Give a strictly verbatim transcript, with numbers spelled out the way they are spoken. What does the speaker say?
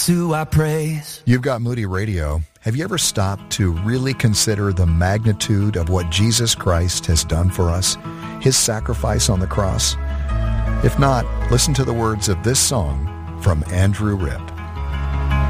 who I praise. You've got Moody Radio. Have you ever stopped to really consider the magnitude of what Jesus Christ has done for us? His sacrifice on the cross? If not, listen to the words of this song from Andrew Ripp.